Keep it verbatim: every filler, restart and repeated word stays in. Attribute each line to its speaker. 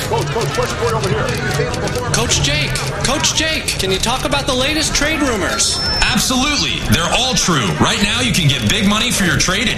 Speaker 1: Coach, Coach, question for you over here.
Speaker 2: Coach Jake, Coach Jake, can you talk about the latest trade rumors?
Speaker 3: Absolutely. They're all true. Right now, you can get big money for your trade at